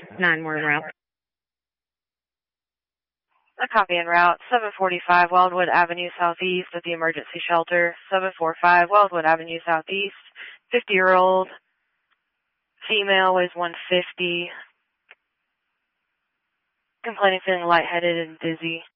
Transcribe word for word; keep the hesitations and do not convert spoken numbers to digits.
nine more route. A copy en route, seven forty-five Wildwood Avenue Southeast at the emergency shelter. seven forty-five Wildwood Avenue Southeast, fifty-year-old female, weighs one fifty, complaining feeling lightheaded and dizzy.